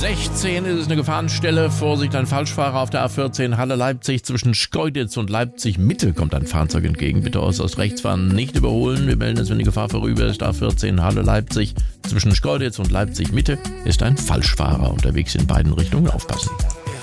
A16 ist es eine Gefahrenstelle. Vorsicht, ein Falschfahrer auf der A14 Halle-Leipzig. Zwischen Schkeuditz und Leipzig-Mitte kommt ein Fahrzeug entgegen. Bitte aus rechts fahren, nicht überholen. Wir melden es, wenn die Gefahr vorüber ist. A14 Halle-Leipzig. Zwischen Schkeuditz und Leipzig-Mitte ist ein Falschfahrer unterwegs in beiden Richtungen. Aufpassen.